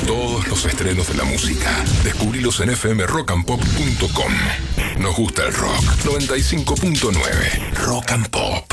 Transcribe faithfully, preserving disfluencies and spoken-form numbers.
Todos los estrenos de la música. Descubrilos en f m rock and pop punto com. Nos gusta el rock. noventa y cinco punto nueve. Rock and Pop.